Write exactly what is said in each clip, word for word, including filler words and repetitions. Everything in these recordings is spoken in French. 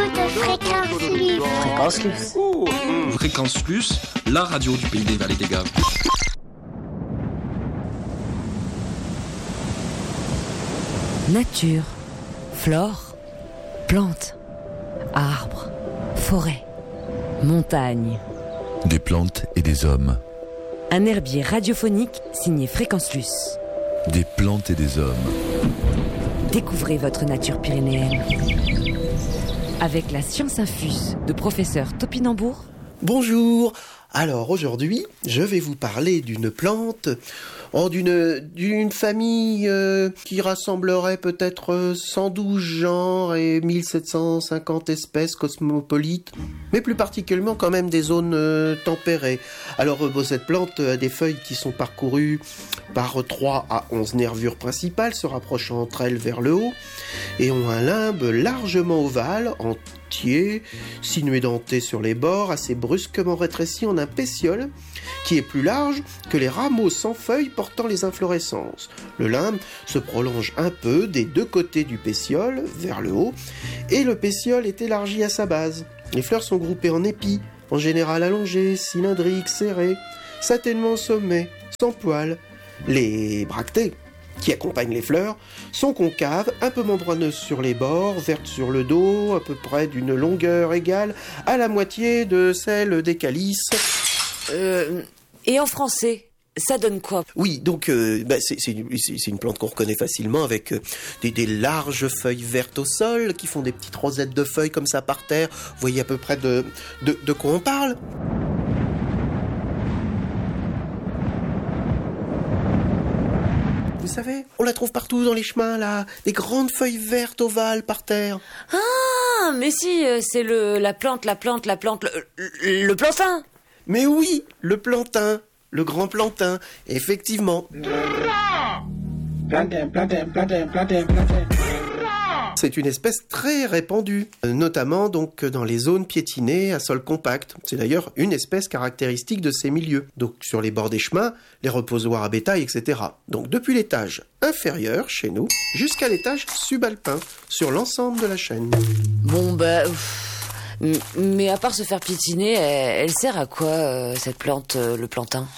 de Fréquence Luce. Fréquence Luce. Oh. Fréquence Luce, la radio du pays des Vallées des Gaves. Nature, flore, plantes, arbres, forêts, montagnes. Des plantes et des hommes. Un herbier radiophonique signé Fréquence Luce. Des plantes et des hommes. Découvrez votre nature pyrénéenne. Avec la science infuse de professeur Topinambour. Bonjour. Alors aujourd'hui, je vais vous parler d'une plante, oh, d'une, d'une famille euh, qui rassemblerait peut-être cent douze genres et mille sept cent cinquante espèces cosmopolites, mais plus particulièrement quand même des zones euh, tempérées. Alors euh, bon, cette plante a des feuilles qui sont parcourues par trois à onze nervures principales, se rapprochant entre elles vers le haut, et ont un limbe largement ovale, entier, sinué denté sur les bords, assez brusquement rétréci en un pétiole qui est plus large que les rameaux sans feuilles portant les inflorescences. Le limbe se prolonge un peu des deux côtés du pétiole, vers le haut, et le pétiole est élargi à sa base. Les fleurs sont groupées en épis, en général allongées, cylindriques, serrées, satinement au sommet, sans poils. Les bractées, qui accompagnent les fleurs, sont concaves, un peu membraneuses sur les bords, vertes sur le dos, à peu près d'une longueur égale à la moitié de celle des calices. Euh, et en français, ça donne quoi? Oui, donc euh, bah, c'est, c'est, une, c'est une plante qu'on reconnaît facilement avec euh, des, des larges feuilles vertes au sol qui font des petites rosettes de feuilles comme ça par terre. Vous voyez à peu près de, de, de quoi on parle? Vous savez, on la trouve partout dans les chemins, là. Des grandes feuilles vertes ovales par terre. Ah, mais si, euh, c'est le la plante, la plante, la plante, le, le, le plantain. Mais oui, le plantain, le grand plantain, effectivement. Plantain, plantain, plantain, plantain, plantain. C'est une espèce très répandue, notamment donc dans les zones piétinées à sol compact. C'est d'ailleurs une espèce caractéristique de ces milieux. Donc sur les bords des chemins, les reposoirs à bétail, et cetera. Donc depuis l'étage inférieur, chez nous, jusqu'à l'étage subalpin, sur l'ensemble de la chaîne. Bon bah... Ouf. Mais à part se faire piétiner, elle, elle sert à quoi, euh, cette plante, euh, le plantain?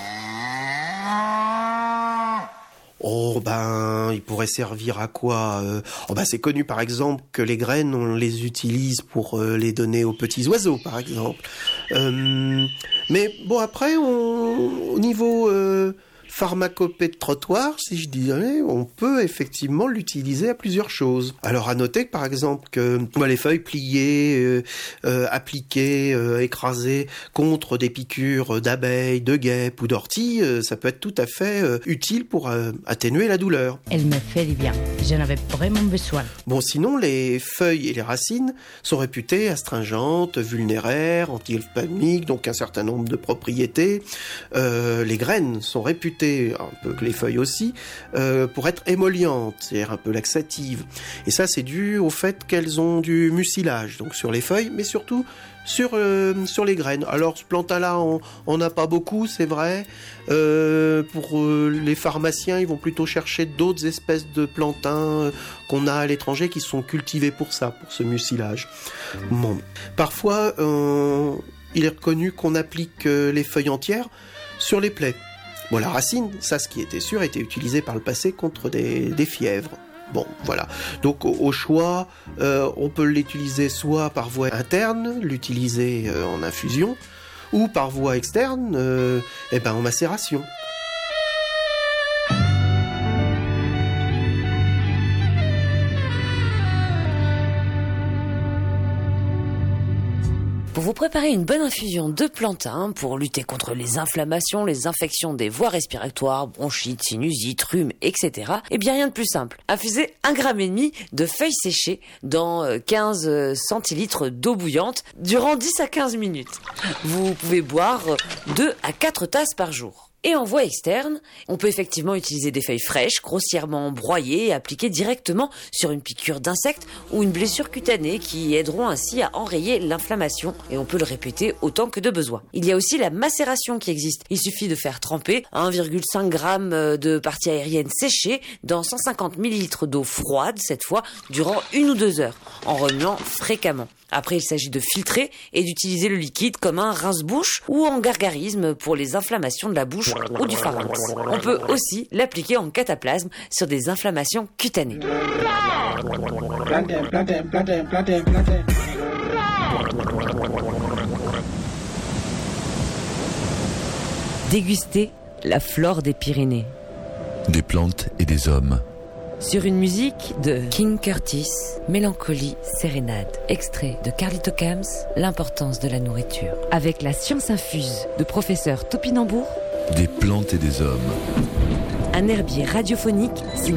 Oh ben, il pourrait servir à quoi euh, Oh ben, c'est connu par exemple que les graines, on les utilise pour euh, les donner aux petits oiseaux, par exemple. Euh, mais bon, après, on, au niveau euh, pharmacopée de trottoir, si je disais, on peut effectivement l'utiliser à plusieurs choses. Alors à noter que par exemple que bah, les feuilles pliées, euh, euh, appliquées, euh, écrasées contre des piqûres d'abeilles, de guêpes ou d'orties, euh, ça peut être tout à fait euh, utile pour euh, atténuer la douleur. Elle me fait du bien, j'en avais vraiment besoin. Bon, sinon les feuilles et les racines sont réputées astringentes, vulnéraires, anti-ophtalmiques, donc un certain nombre de propriétés. Euh, les graines sont réputées, un peu que les feuilles aussi, euh, pour être émollientes, c'est-à-dire un peu laxatives. Et ça, c'est dû au fait qu'elles ont du mucilage, donc sur les feuilles, mais surtout sur, euh, sur les graines. Alors, ce plantain-là, on n'a pas beaucoup, c'est vrai. Euh, pour euh, les pharmaciens, ils vont plutôt chercher d'autres espèces de plantains euh, qu'on a à l'étranger qui sont cultivés pour ça, pour ce mucilage. Bon. Parfois, euh, il est reconnu qu'on applique euh, les feuilles entières sur les plaies. Bon, la racine, ça, ce qui était sûr, était utilisé par le passé contre des, des fièvres. Bon, voilà. Donc, au, au choix, euh, on peut l'utiliser soit par voie interne, l'utiliser euh, en infusion, ou par voie externe, euh, eh ben, en macération. Pour vous préparer une bonne infusion de plantain pour lutter contre les inflammations, les infections des voies respiratoires, bronchites, sinusite, rhume, et cetera, eh bien rien de plus simple. Infusez un gramme et demi de feuilles séchées dans quinze centilitres d'eau bouillante durant dix à quinze minutes. Vous pouvez boire deux à quatre tasses par jour. Et en voie externe, on peut effectivement utiliser des feuilles fraîches, grossièrement broyées et appliquées directement sur une piqûre d'insecte ou une blessure cutanée qui aideront ainsi à enrayer l'inflammation. Et on peut le répéter autant que de besoin. Il y a aussi la macération qui existe. Il suffit de faire tremper un virgule cinq grammes de parties aériennes séchées dans cent cinquante millilitres d'eau froide, cette fois, durant une ou deux heures, en remuant fréquemment. Après, il s'agit de filtrer et d'utiliser le liquide comme un rince-bouche ou en gargarisme pour les inflammations de la bouche ou du pharynx. On peut aussi l'appliquer en cataplasme sur des inflammations cutanées. Plantem, plantem, plantem, plantem, plantem. Déguster la flore des Pyrénées. Des plantes et des hommes. Sur une musique de King Curtis, Mélancolie Sérénade, extrait de Carlito Camps, L'importance de la nourriture. Avec la science infuse de professeur Topinambour, Des plantes et des hommes. un herbier radiophonique signé